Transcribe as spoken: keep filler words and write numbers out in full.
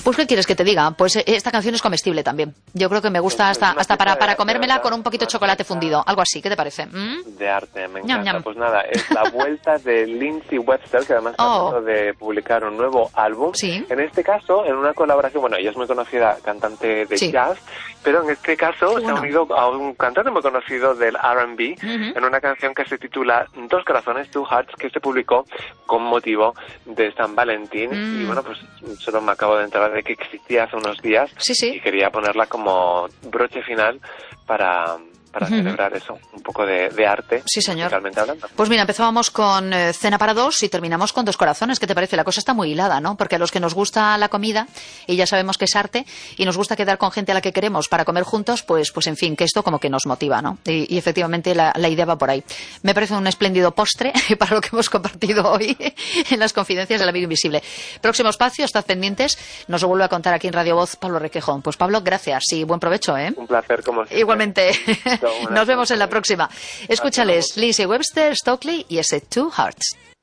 Pues, ¿qué quieres que te diga? Pues eh, esta canción es comestible también. Yo creo que me gusta hasta, hasta para, para comérmela con un poquito de chocolate fundido. Algo así, ¿qué te parece? ¿Mm? De arte, me Ñam, encanta. ñam. Pues nada, es la vuelta de Lindsay Webster, que además está a Oh. punto de publicar un nuevo álbum. Sí. En este caso, en una colaboración, bueno, ella es muy conocida cantante de Sí. jazz, pero en este caso Qué se ha bueno. unido a un cantante muy conocido del R and B Ujú. en una canción que se titula Dos Corazones, Two Hearts, que se publicó con motivo de San Valentín. Mm. Y bueno, pues solo me acabo de enterar de que existía hace unos días Sí, sí. y quería ponerla como broche final para... para Ujú. celebrar eso, un poco de, de arte, Sí, señor. musicalmente hablando. Pues mira, empezábamos con eh, Cena para dos y terminamos con Dos Corazones. ¿Qué te parece? La cosa está muy hilada, ¿no? Porque a los que nos gusta la comida, y ya sabemos que es arte, y nos gusta quedar con gente a la que queremos para comer juntos, pues, pues en fin, que esto como que nos motiva, ¿no? Y, y efectivamente la, la idea va por ahí. Me parece un espléndido postre para lo que hemos compartido hoy en las confidencias del amigo invisible. Próximo espacio, estad pendientes. Nos lo vuelve a contar aquí en Radio Voz Pablo Requejón. Pues Pablo, gracias y buen provecho, ¿eh? Un placer, como siempre. Igualmente. Buenas Nos vemos en la noches. próxima. Escúchales, Lindsay Webster, Stokely y ese Two Hearts.